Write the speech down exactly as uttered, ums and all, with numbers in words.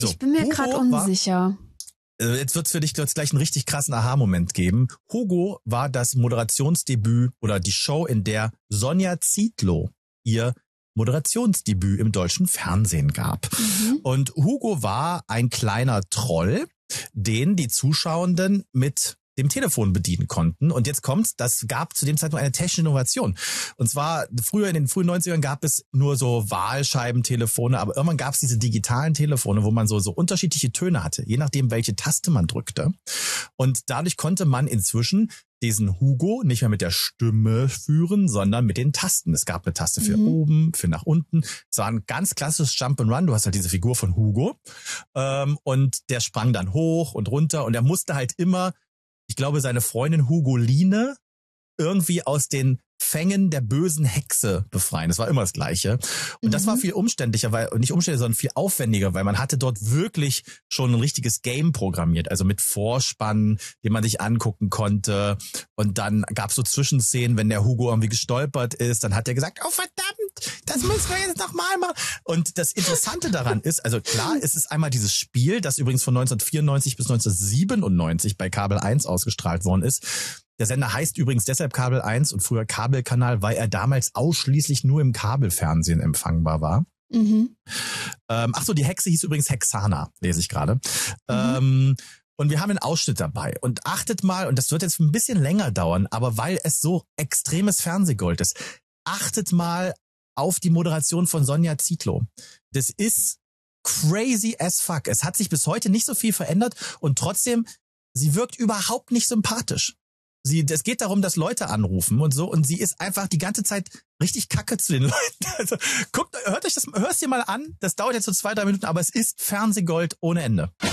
So, ich bin mir gerade unsicher. War, jetzt wird es für dich gleich einen richtig krassen Aha-Moment geben. Hugo war das Moderationsdebüt oder die Show, in der Sonja Zietlow ihr Moderationsdebüt im deutschen Fernsehen gab. Mhm. Und Hugo war ein kleiner Troll, den die Zuschauenden mit dem Telefon bedienen konnten. Und jetzt kommt's, das gab zu dem Zeitpunkt eine technische Innovation. Und zwar, früher in den frühen neunzigern gab es nur so Wahlscheibentelefone, aber irgendwann gab es diese digitalen Telefone, wo man so, so unterschiedliche Töne hatte, je nachdem, welche Taste man drückte. Und dadurch konnte man inzwischen diesen Hugo nicht mehr mit der Stimme führen, sondern mit den Tasten. Es gab eine Taste für mhm. oben, für nach unten. Es war ein ganz klassisches Jump and Run. Du hast halt diese Figur von Hugo. Ähm, und der sprang dann hoch und runter und er musste halt immer, ich glaube, seine Freundin Hugoline irgendwie aus den Fängen der bösen Hexe befreien. Das war immer das Gleiche. Und mhm. das war viel umständlicher, weil nicht umständlicher, sondern viel aufwendiger, weil man hatte dort wirklich schon ein richtiges Game programmiert, also mit Vorspann, den man sich angucken konnte. Und dann gab es so Zwischenszenen, wenn der Hugo irgendwie gestolpert ist, dann hat er gesagt, oh verdammt, das müssen wir jetzt nochmal machen. Und das Interessante daran ist, also klar, es ist einmal dieses Spiel, das übrigens von neunzehnhundertvierundneunzig bis neunzehnhundertsiebenundneunzig bei Kabel eins ausgestrahlt worden ist. Der Sender heißt übrigens deshalb Kabel eins und früher Kabelkanal, weil er damals ausschließlich nur im Kabelfernsehen empfangbar war. Mhm. Ähm, ach so, die Hexe hieß übrigens Hexana, lese ich gerade. Mhm. Ähm, und wir haben einen Ausschnitt dabei. Und achtet mal, und das wird jetzt ein bisschen länger dauern, aber weil es so extremes Fernsehgold ist, achtet mal auf die Moderation von Sonja Zietlow. Das ist crazy as fuck. Es hat sich bis heute nicht so viel verändert und trotzdem, sie wirkt überhaupt nicht sympathisch. Sie, es geht darum, dass Leute anrufen und so, und sie ist einfach die ganze Zeit richtig kacke zu den Leuten. Also guckt, hört euch das, hörst dir mal an. Das dauert jetzt so zwei, drei Minuten, aber es ist Fernsehgold ohne Ende.